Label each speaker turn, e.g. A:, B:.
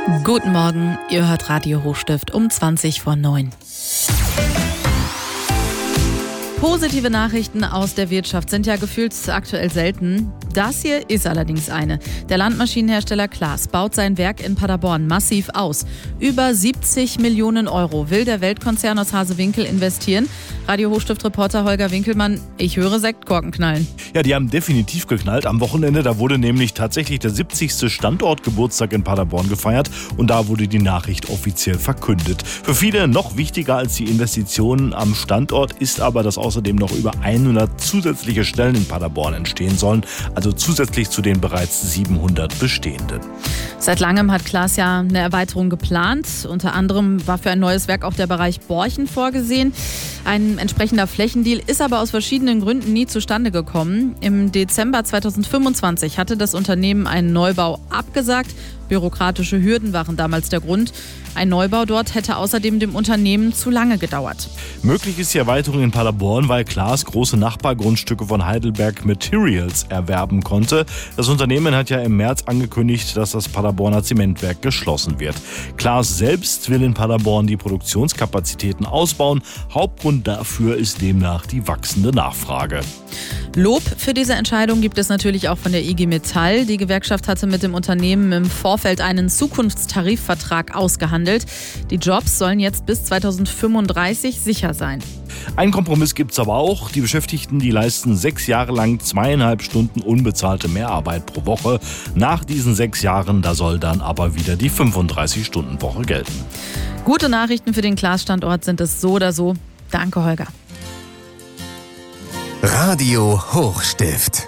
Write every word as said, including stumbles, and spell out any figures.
A: Guten Morgen, ihr hört Radio Hochstift um zwanzig vor neun. Positive Nachrichten aus der Wirtschaft sind ja gefühlt aktuell selten. Das hier ist allerdings eine. Der Landmaschinenhersteller Claas baut sein Werk in Paderborn massiv aus. Über siebzig Millionen Euro will der Weltkonzern aus Hasewinkel investieren. Radio Hochstift-Reporter Holger Winkelmann, ich höre Sektkorken knallen.
B: Ja, die haben definitiv geknallt am Wochenende. Da wurde nämlich tatsächlich der siebzigste Standortgeburtstag in Paderborn gefeiert und da wurde die Nachricht offiziell verkündet. Für viele noch wichtiger als die Investitionen am Standort ist aber, dass außerdem noch über hundert zusätzliche Stellen in Paderborn entstehen sollen, also zusätzlich zu den bereits siebenhundert bestehenden.
A: Seit langem hat Claas ja eine Erweiterung geplant. Unter anderem war für ein neues Werk auch der Bereich Borchen vorgesehen. Ein entsprechender Flächendeal ist aber aus verschiedenen Gründen nie zustande gekommen. Im Dezember zweitausendfünfundzwanzig hatte das Unternehmen einen Neubau abgesagt. Bürokratische Hürden waren damals der Grund. Ein Neubau dort hätte außerdem dem Unternehmen zu lange gedauert.
B: Möglich ist die Erweiterung in Paderborn, weil Claas große Nachbargrundstücke von Heidelberg Materials erwerben konnte. Das Unternehmen hat ja im März angekündigt, dass das Paderborner Zementwerk geschlossen wird. Claas selbst will in Paderborn die Produktionskapazitäten ausbauen. Hauptgrund dafür ist demnach die wachsende Nachfrage.
A: Lob für diese Entscheidung gibt es natürlich auch von der I G Metall. Die Gewerkschaft hatte mit dem Unternehmen im Vorfeld einen Zukunftstarifvertrag ausgehandelt. Die Jobs sollen jetzt bis zweitausendfünfunddreißig sicher sein.
B: Ein Kompromiss gibt's aber auch. Die Beschäftigten, die leisten sechs Jahre lang zweieinhalb Stunden unbezahlte Mehrarbeit pro Woche. Nach diesen sechs Jahren, da soll dann aber wieder die fünfunddreißig-Stunden-Woche gelten.
A: Gute Nachrichten für den Claas-Standort sind es so oder so. Danke, Holger.
C: Radio Hochstift.